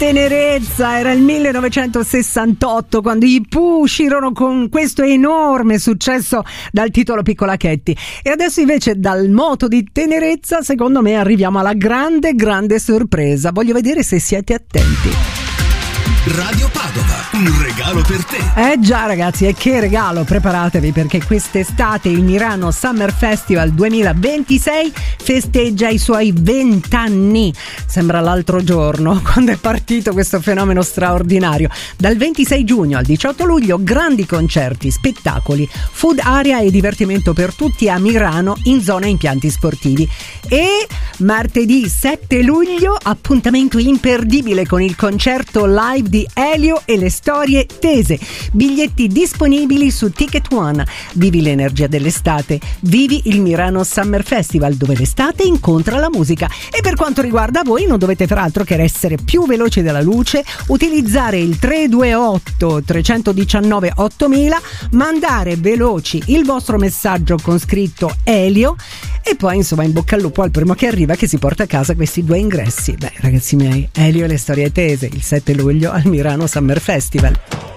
tenerezza, era il 1968 quando i Pooh uscirono con questo enorme successo dal titolo Piccolachetti, e adesso invece dal moto di tenerezza secondo me arriviamo alla grande sorpresa. Voglio vedere se siete attenti. Radio Padova, un regalo per te. Già ragazzi, e che regalo, preparatevi perché quest'estate il Milano Summer Festival 2026 festeggia i suoi 20 anni. Sembra l'altro giorno quando è partito questo fenomeno straordinario. Dal 26 giugno al 18 luglio grandi concerti, spettacoli, food area e divertimento per tutti a Milano in zona impianti sportivi. E martedì 7 luglio appuntamento imperdibile con il concerto live di Elio e le storie tese. Biglietti disponibili su Ticket One. Vivi l'energia dell'estate, vivi il Milano Summer Festival dove l'estate incontra la musica. E per quanto riguarda voi non dovete far altro che essere più veloci della luce, utilizzare il 328 319 8000, mandare veloci il vostro messaggio con scritto Elio e poi insomma in bocca al lupo al primo che arriva che si porta a casa questi 2 ingressi. Beh ragazzi miei, Elio e le storie tese il 7 luglio al Milano Summer Festival.